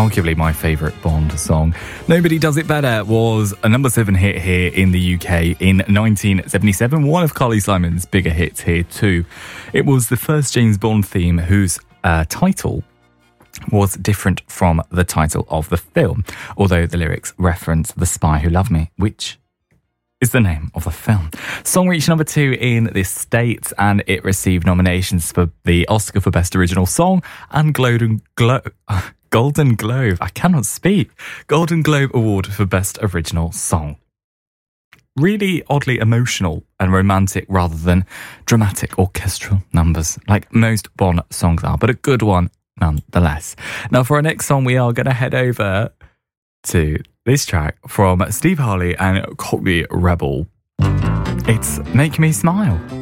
arguably my favourite Bond song. Nobody Does It Better was a number 7 hit here in the UK in 1977, one of Carly Simon's bigger hits here too. It was the first James Bond theme whose title was different from the title of the film, although the lyrics reference The Spy Who Loved Me, which is the name of the film. Song reached number 2 in the States, and it received nominations for the Oscar for Best Original Song and Golden Globe. I cannot speak. Golden Globe Award for Best Original Song. Really oddly emotional and romantic rather than dramatic orchestral numbers, like most Bond songs are, but a good one nonetheless. Now, for our next song, we are going to head over to this track from Steve Harley and Cockney Rebel. It's Make Me Smile.